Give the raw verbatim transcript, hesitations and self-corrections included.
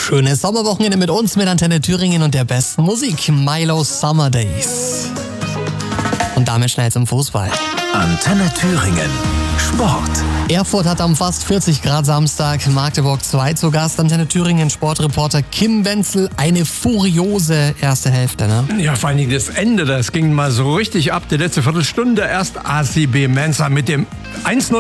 Schönes Sommerwochenende mit uns, mit Antenne Thüringen und der besten Musik. Milo Summer Days. Und damit schnell zum Fußball. Antenne Thüringen. Sport. Erfurt hat am fast vierzig Grad Samstag Magdeburg zwei zu Gast. Antenne Thüringen Sportreporter Kim Wenzel. Eine furiose erste Hälfte, ne? Ja, vor allen Dingen das Ende, das ging mal so richtig ab. Die letzte Viertelstunde erst A C B Mensa mit dem eins null